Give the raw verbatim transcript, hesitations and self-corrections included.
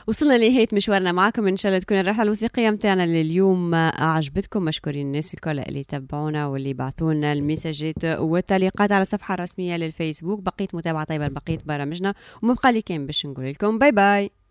وصلنا لنهاية مشوارنا معكم. إن شاء الله تكون الرحلة الموسيقية متاعنا لليوم أعجبتكم. مشكورين الناس الكل اللي تابعونا واللي بعثونا المساجات والتعليقات على الصفحة الرسمية للفيسبوك. بقيت متابعة طيبة، بقيت برامجنا، ومبقى لي كان باش نقول لكم باي باي.